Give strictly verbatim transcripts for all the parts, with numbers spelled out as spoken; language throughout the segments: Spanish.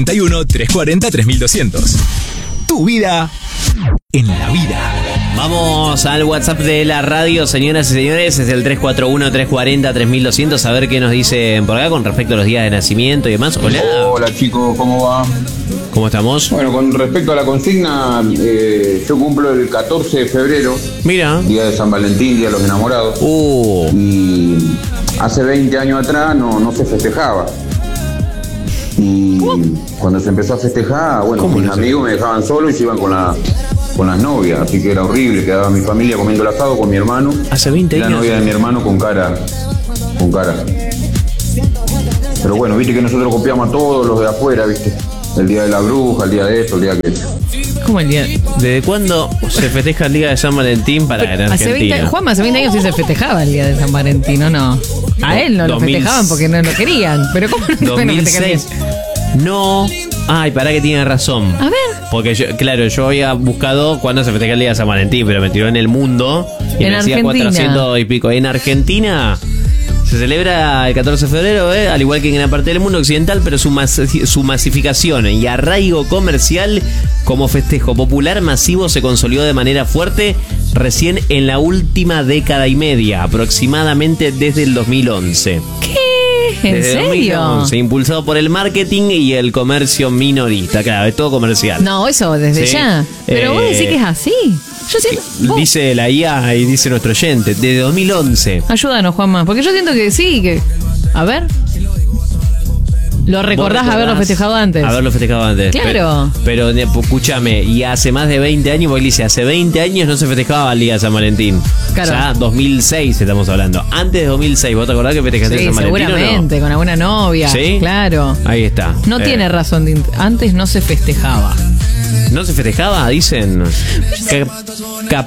treinta y uno, trescientos cuarenta, tres mil doscientos. Tu vida en la vida. Vamos al WhatsApp de la radio, señoras y señores, es el tres cuatro uno, tres cuatro cero, tres mil doscientos, a ver qué nos dicen por acá con respecto a los días de nacimiento y demás. Hola. Hola chicos, ¿cómo va? ¿Cómo estamos? Bueno, con respecto a la consigna, eh, yo cumplo el catorce de febrero, Mira. día de San Valentín, día de los enamorados. Uh. Y hace veinte años atrás no, no se festejaba. Y ¿cómo? Cuando se empezó a festejar, bueno, mis no amigos me dejaban solo y se iban con la... con las novias, así que era horrible, quedaba mi familia comiendo el asado con mi hermano. Hace veinte años. La novia de mi hermano con cara, con cara. Pero bueno, viste que nosotros copiamos a todos los de afuera, viste. El día de la bruja, el día de esto, el día que... ¿Cómo el día? ¿Desde cuándo se festeja el día de San Valentín para en Argentina? Hace veinte, Juanma, hace veinte años sí se festejaba el día de San Valentín, ¿o no? A él no lo festejaban porque no lo querían. Pero ¿cómo no dos mil seis? No. Ay, pará que tiene razón. A ver. Porque yo, claro, yo había buscado cuándo se festeja el día de San Valentín, pero me tiró en el mundo y en me decía Argentina. cuatrocientos y pico. En Argentina se celebra el catorce de febrero, ¿eh? Al igual que en gran parte del mundo occidental, pero su, mas su masificación y arraigo comercial como festejo popular masivo se consolidó de manera fuerte recién en la última década y media, aproximadamente desde el dos mil once. ¿Qué? ¿En Desde serio? dos mil once, impulsado por el marketing y el comercio minorista. Claro, es todo comercial. No, eso desde Sí. ya. Pero Eh, vos decís que es así. Yo siento... vos- Dice la I A y dice nuestro oyente, desde dos mil once. Ayúdanos, Juanma, porque yo siento que sí, que... A ver... ¿Lo recordás haberlo festejado antes? Haberlo festejado antes. Claro. Pero, pero escúchame, y hace más de veinte años, porque dice, hace veinte años no se festejaba el día de San Valentín. Claro. O sea, dos mil seis estamos hablando. Antes de dos mil seis, ¿vos te acordás que festejaste Sí, San Valentín seguramente, o no? con alguna novia. ¿Sí? Claro. Ahí está. No Eh, tiene razón. de- Antes no se festejaba. ¿No se festejaba? Dicen. Que- cap-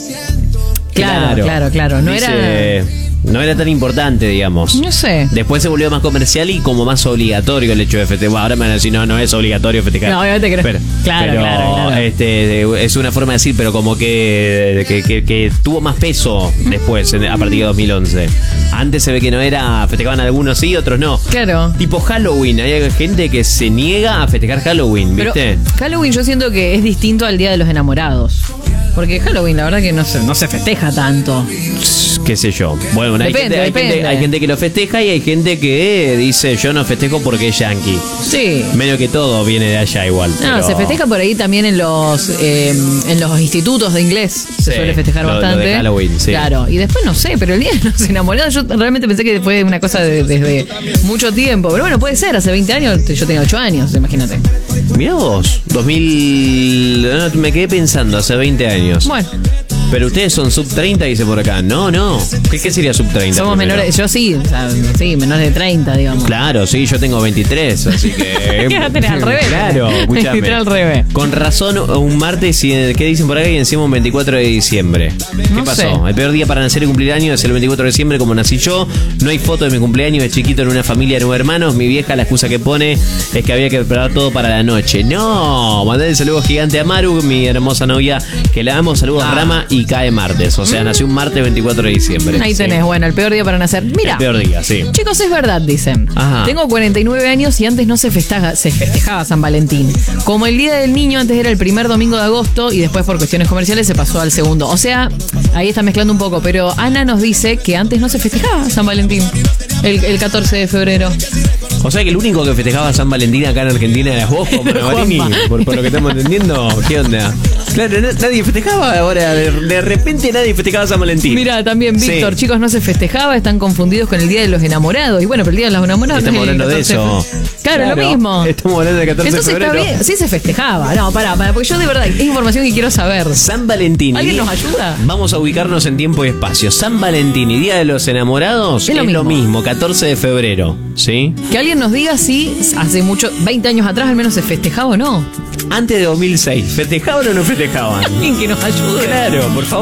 Claro, claro, claro. No Dice, era... No era tan importante, digamos. No sé. Después se volvió más comercial y como más obligatorio el hecho de festejar. Ahora me van a decir, no, no es obligatorio festejar. No, obviamente que no. Pero, Claro, pero, claro, claro. Este, es una forma de decir, pero como que, que, que- que tuvo más peso después, en- a partir de dos mil once. Antes se ve que no era, festejaban algunos sí, otros no. Claro. Tipo Halloween, hay gente que se niega a festejar Halloween, Pero ¿viste? Halloween yo siento que es distinto al Día de los Enamorados. Porque Halloween la verdad que no se, no se festeja tanto. Qué sé yo. Bueno, hay, Depende, gente, hay, depende. gente, hay gente que lo festeja y hay gente que dice yo no festejo porque es yankee. Sí. Medio que todo viene de allá igual. No, pero- se festeja por ahí también en los eh, en los institutos de inglés. Se Sí, suele festejar lo- lo de bastante. Halloween, sí. Claro. Y después no sé, pero el Día de los Enamorados yo realmente pensé que fue una cosa de- desde mucho tiempo. Pero bueno, puede ser. Hace veinte años, yo tenía ocho años, imagínate. Mirá vos, dos mil... no, me quedé pensando, hace veinte años. Bueno, Pero ustedes son sub treinta, dice por acá. No, no. ¿Qué, qué sería sub treinta? somos primero? menores. Yo sí, o sea, sí, menores de treinta, digamos. Claro, sí, yo tengo veintitrés, así que... Ya tenés al revés. Claro, escúchame. veintitrés al revés. Con razón, un martes, y ¿qué dicen por acá? Y encima un veinticuatro de diciembre. ¿Qué No pasó? sé. El peor día para nacer y cumplir años es el veinticuatro de diciembre, como nací yo. No hay foto de mi cumpleaños de chiquito en una familia de nueve hermanos. Mi vieja, la excusa que pone es que había que preparar todo para la noche. No, mandé el saludo gigante a Maru, mi hermosa novia, que la amo. Saludos a Rama y cae martes. O sea, nació un martes veinticuatro de diciembre. Ahí tenés, Sí. bueno, el peor día para nacer. Mira. El peor día, sí. Chicos, es verdad, dicen. Ajá. Tengo cuarenta y nueve años y antes no se festeja, se festejaba San Valentín. Como el Día del Niño antes era el primer domingo de agosto y después por cuestiones comerciales se pasó al segundo. O sea, ahí está mezclando un poco, pero Ana nos dice que antes no se festejaba San Valentín. El, el catorce de febrero. O sea que el único que festejaba San Valentín acá en Argentina eras vos, como Navarini, Juanma. por, por lo que estamos entendiendo. ¿Qué onda? Claro, na- nadie festejaba ahora, de, de repente nadie festejaba San Valentín. Mira, también Sí. Víctor, chicos, no se festejaba, están confundidos con el Día de los Enamorados. Y bueno, pero el Día de los Enamorados Estamos no es el hablando de catorce eso. Claro, lo mismo. Estamos hablando del catorce Entonces de está febrero. bien, sí se festejaba. No, pará, pará, porque yo de verdad, es información que quiero saber. San Valentín. y ¿Alguien día- nos ayuda? Vamos a ubicarnos en tiempo y espacio. San Valentín y Día de los Enamorados Es lo mismo. mismo, catorce de febrero. ¿Sí? Que alguien nos diga si hace mucho, veinte años atrás al menos se festejaba o no. Antes de dos mil seis, ¿festejaban o no festejaban? Alguien que nos ayude. Claro, por favor.